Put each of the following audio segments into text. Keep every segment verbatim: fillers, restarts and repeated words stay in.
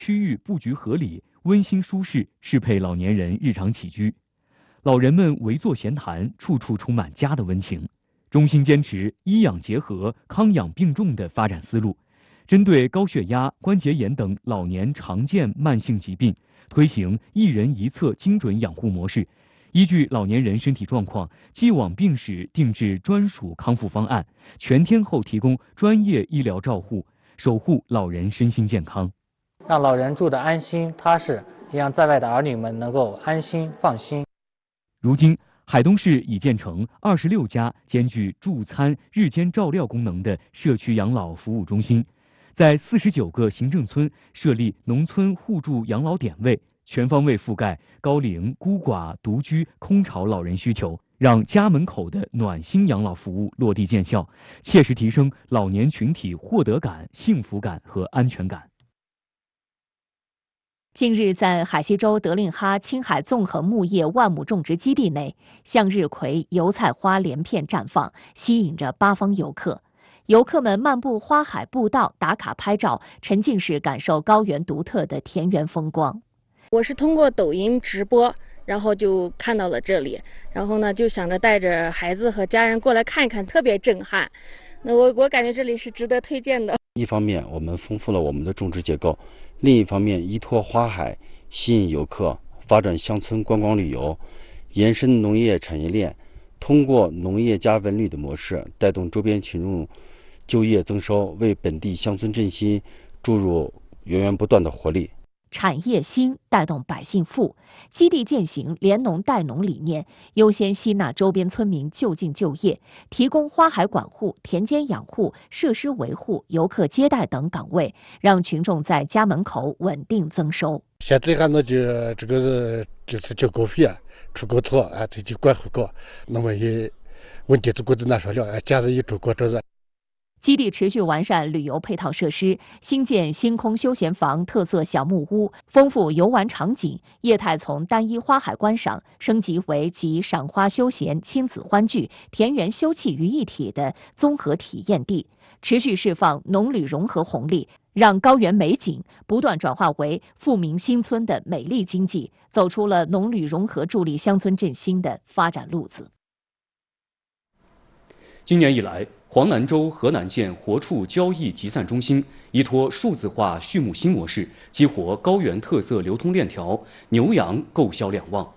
区域布局合理、温馨舒适，适配老年人日常起居。老人们围坐闲谈，处处充满家的温情。中心坚持医养结合、康养并重的发展思路，针对高血压、关节炎等老年常见慢性疾病，推行一人一策精准养护模式，依据老年人身体状况，既往病史定制专属康复方案，全天候提供专业医疗照护，守护老人身心健康， 让老人住得安心踏实，也让在外的儿女们能够安心放心。 如今，海东市已建成二十六家兼具助餐、日间照料功能的社区养老服务中心，在四十九个行政村设立农村互助养老点位，全方位覆盖高龄、孤寡、独居、空巢老人需求，让家门口的暖心养老服务落地见效，切实提升老年群体获得感、幸福感和安全感。 近日，在海西州德令哈青海综合牧业万亩种植基地内，向日葵、油菜花连片绽放，吸引着八方游客。游客们漫步花海步道，打卡拍照，沉浸式感受高原独特的田园风光。 我是通过抖音直播，然后就看到了这里，然后呢就想着带着孩子和家人过来看一看，特别震撼。那我我感觉这里是值得推荐的。 一方面，我们丰富了我们的种植结构。另一方面，依托花海吸引游客，发展乡村观光旅游，延伸农业产业链，通过农业加文旅的模式，带动周边群众就业增收，为本地乡村振兴注入源源不断的活力。 产业兴带动百姓富，基地践行联农带农理念，优先吸纳周边村民就近就业，提供花海管护、田间养护、设施维护、游客接待等岗位，让群众在家门口稳定增收。 现在还那就这个是就是交高费啊，出高托啊，这就管护高，那么也问题这个子难说了，假日一出国这是。 基地持续完善旅游配套设施，新建星空休闲房、特色小木屋，丰富游玩场景。业态从单一花海观赏升级为集赏花休闲、亲子欢聚、田园休憩于一体的综合体验地，持续释放农旅融合红利，让高原美景不断转化为富民新村的美丽经济，走出了农旅融合助力乡村振兴的发展路子。 今年以来，黄南州河南县活畜交易集散中心依托数字化畜牧新模式，激活高原特色流通链条，牛羊购销两旺。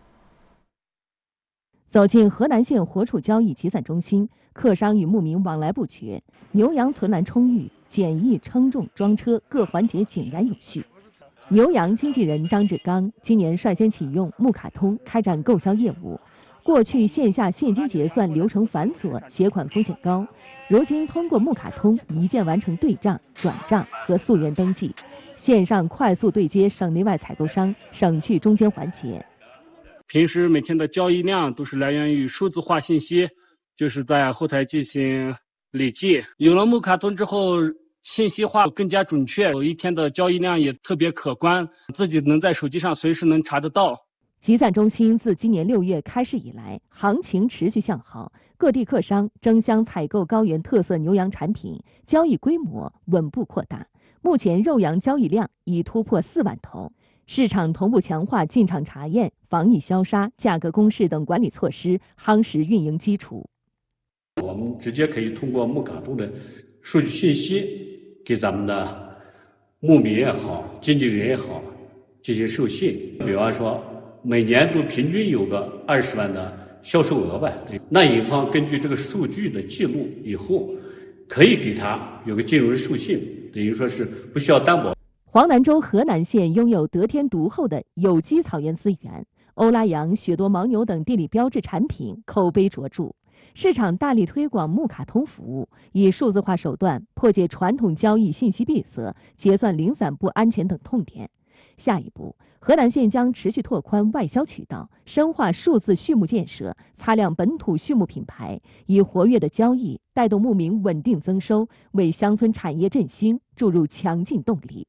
走进河南县活畜交易集散中心，客商与牧民往来不绝，牛羊存栏充裕，检疫、称重、装车各环节井然有序。牛羊经纪人张志刚今年率先启用木卡通开展购销业务。过去线下现金结算流程繁琐，携款风险高，如今通过木卡通一键完成对账、转账和溯源登记，线上快速对接省内外采购商，省去中间环节。 平时每天的交易量都是来源于数字化信息，就是在后台进行累计。有了木卡通之后，信息化更加准确，有一天的交易量也特别可观，自己能在手机上随时能查得到。 集散中心自今年六月开市以来，行情持续向好，各地客商争相采购高原特色牛羊产品，交易规模稳步扩大。目前肉羊交易量已突破四万头，市场同步强化进场查验、防疫消杀、价格公示等管理措施，夯实运营基础。 我们直接可以通过木卡通的数据信息，给咱们的牧民也好、经纪人也好进行授信，比方说。每年都平均有个二十万的销售额吧，那银行根据这个数据的记录以后，可以给他有个金融授信，等于说是不需要担保。 黄南州河南县拥有得天独厚的有机草原资源，欧拉羊、雪多牦牛等地理标志产品口碑卓著，市场大力推广木卡通服务，以数字化手段破解传统交易信息闭塞、结算零散不安全等痛点。下一步，河南县将持续拓宽外销渠道，深化数字畜牧建设，擦亮本土畜牧品牌，以活跃的交易带动牧民稳定增收，为乡村产业振兴注入强劲动力。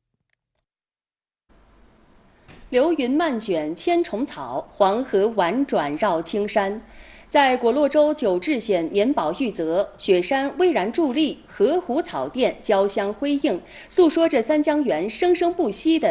流云漫卷千重草，黄河婉转绕青山。在果洛州九治县年保玉泽，雪山巍然伫立，河湖草甸交相辉映，诉说着三江源生生不息的